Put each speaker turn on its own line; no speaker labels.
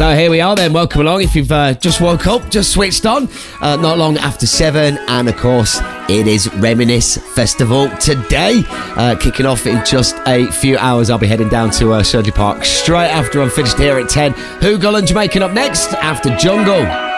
So here we are then, welcome along if you've just woke up, just switched on, not long after 7, and of course it is Reminisce Festival today, kicking off in just a few hours. I'll be heading down to Sherley Park straight after I'm finished here at 10. Hoogle and Jamaican up next after Jungle.